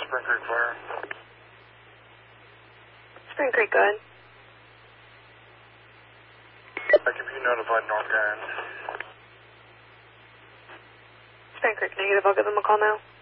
Spring Creek Fire. Spring Creek, go ahead. I can be notified North Grand. Spring Creek, negative. I'll give them a call now.